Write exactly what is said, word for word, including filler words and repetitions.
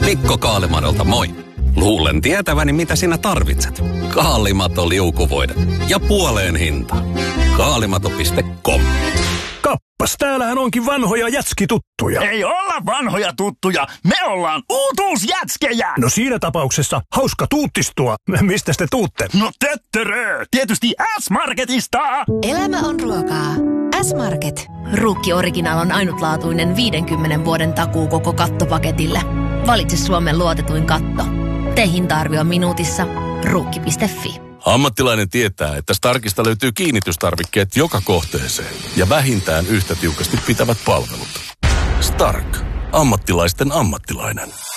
Mikko Kaalimadolta moi. Luulen tietäväni, mitä sinä tarvitset. Kaalimato liukuvoide ja puoleen hinta. Kaalimato piste com. Kappas, täällähän onkin vanhoja jätskituttuja. Ei olla vanhoja tuttuja, me ollaan uutuusjätskejä! No siinä tapauksessa hauska tuuttistua. Mistä te tuutte? No töttörö, tietysti S-Marketista! Elämä on ruokaa. S-Market. Ruukki Original on ainutlaatuinen viidenkymmenen vuoden takuu koko kattopaketille. Valitse Suomen luotetuin katto. Tee hinta-arvio minuutissa. Ruukki piste fi. Ammattilainen tietää, että Starkista löytyy kiinnitystarvikkeet joka kohteeseen ja vähintään yhtä tiukasti pitävät palvelut. Stark. Ammattilaisten ammattilainen.